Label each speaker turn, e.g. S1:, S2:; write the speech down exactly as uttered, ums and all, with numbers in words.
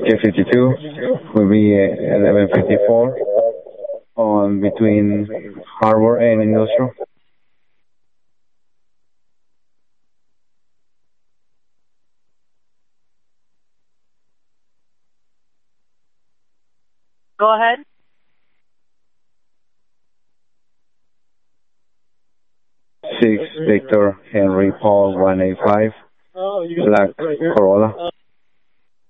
S1: K fifty-two will be uh, eleven fifty-four on between Harbor and Industrial.
S2: Go ahead.
S1: Six Victor Henry Paul one eight five Black Corolla.